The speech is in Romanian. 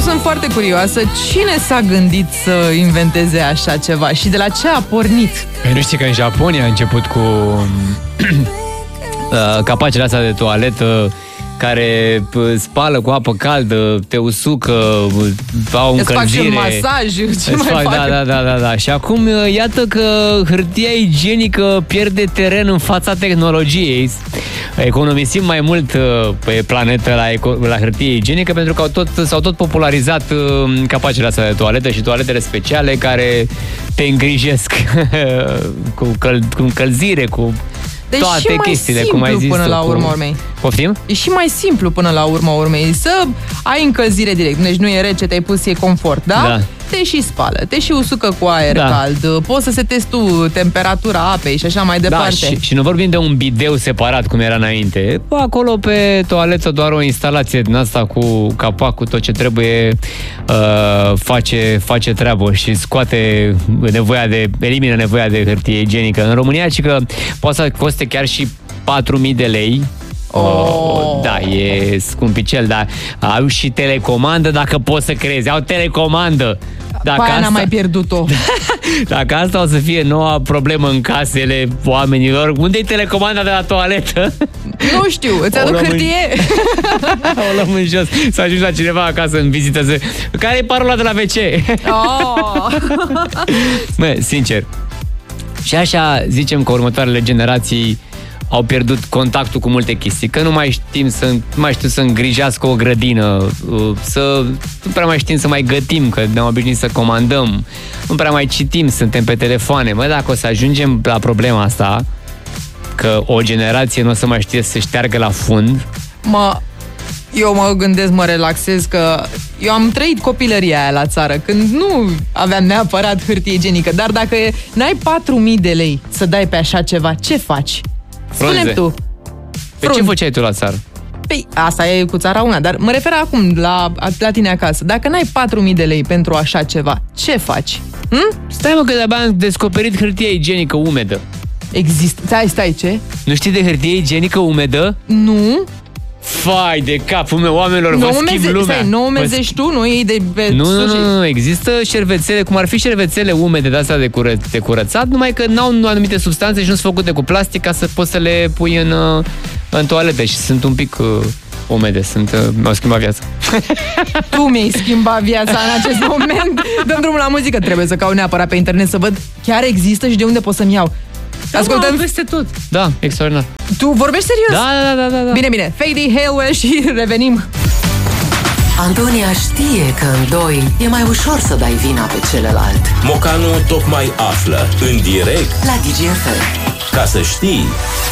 sunt foarte curioasă. Cine s-a gândit să inventeze așa ceva și de la ce a pornit? Nu știi că în Japonia a început cu capacele astea de toaletă care spală cu apă caldă, te usucă, au încălzire. Îți fac și masaj, ce mai fac? Da. Și acum iată că hârtia igienică pierde teren în fața tehnologiei. Economisim mai mult pe planetă la hârtie igienică pentru că s-au tot popularizat capacele astea de toaletă și toaletele speciale care te îngrijesc cu încălzire, cu toate chestiile, cum ai zis. Până la urma urmei. Poftim? E și mai simplu până la urma urmei să ai încălzire direct. Deci nu e rece, te-ai pus, e confort, da? Da. Te și spală, te și usucă cu aer cald, poți să setezi tu temperatura apei și așa mai departe. Da, și nu vorbim de un bideu separat cum era înainte. Acolo pe toaletă doar o instalație din asta cu capac, cu tot ce trebuie, face treabă și scoate elimină nevoia de hârtie igienică. În România, ci că poate să coste chiar și 4.000 de lei. Da, e scumpicel, dar au și telecomandă, dacă poți să crezi. Au telecomandă. Dacă aia n-am mai pierdut-o. Dacă asta o să fie noua problemă în casele oamenilor, unde-i telecomanda de la toaletă? Nu știu, îți aduc hârtie. O luăm în jos. Să ajungi la cineva acasă în vizită. Care e parola de la WC? Bă, sincer. Și așa zicem că următoarele generații au pierdut contactul cu multe chestii, că nu mai știu să îngrijească o grădină, nu prea mai știm să mai gătim, că ne-am obișnuit să comandăm, nu prea mai citim, suntem pe telefoane. Dacă o să ajungem la problema asta, că o generație nu o să mai știe să șteargă la fund... Eu mă gândesc, mă relaxez, că eu am trăit copilăria aia la țară, când nu aveam neapărat hârtie igienică, dar dacă n-ai 4.000 de lei să dai pe așa ceva, ce faci? Spune-mi tu. Pe ce făceai tu la țară? Păi, asta e cu țara una, dar mă refer acum la tine acasă. Dacă n-ai 4.000 de lei pentru așa ceva, ce faci? Stai mă, că de-abia am descoperit hârtie igienică umedă. Există. Stai, ce? Nu știi de hârtie igienică umedă? Nu. Fai de capul meu, oamenilor, vă schimb lumea. Stai, nu umezezi tu, nu iei de Nu, există șervețele, cum ar fi șervețele umede de astea de curățat, numai că n-au anumite substanțe și nu sunt făcute cu plastic ca să poți să le pui în toaletă și sunt un pic umede, mi-au schimbat viața. Tu mi-ai schimbat viața în acest moment. Dăm drumul la muzică, trebuie să caut neapărat pe internet să văd chiar există și de unde pot să-mi iau. Ascultăm peste tot. Da, extraordinar. Tu vorbești serios? Da. Bine. Fady Halewell și revenim. Antonia știe că în doi e mai ușor să dai vina pe celălalt. Mocanu tocmai află în direct la DGFM. Ca să știi.